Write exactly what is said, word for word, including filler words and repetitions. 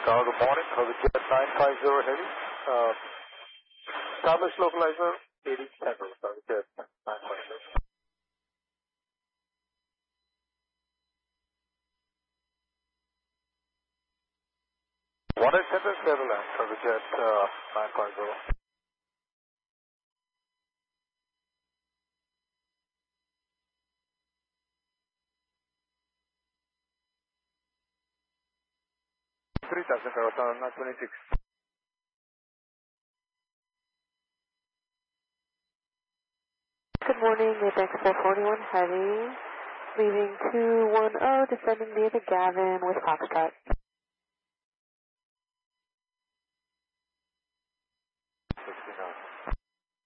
Tower, good morning. Hover Jet nine five zero Heavy. Uh, establish localizer eighty Central. Hover Jet nine five zero. one eight Center, Clear land. Hover Jet uh, nine five zero. three thousand, Tower, twenty-six. Good morning, Apex four forty-one Heavy, leaving two one zero, descending via the Gavin with Foxtrot.